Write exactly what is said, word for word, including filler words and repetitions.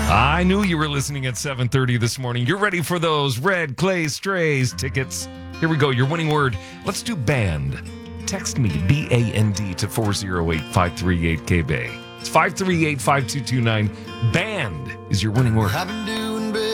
I knew you were listening at seven thirty this morning. You're ready for those Red Clay Strays tickets. Here we go. Your winning word. Let's do band. Text me, B A N D, to four oh eight, five three eight, K B A Y. It's five three eight, five two two nine. Band is your winning word. I've been doing